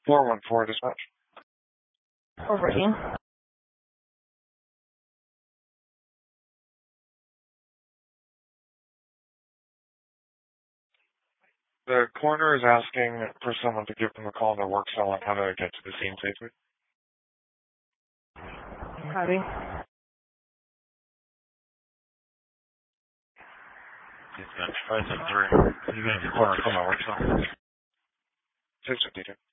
414 dispatch. Overheating. The coroner is asking for someone to give them a call on their work cell on how to get to the scene safely. Copy. Dispatch 573. You're going to be coroner from my work cell. 652.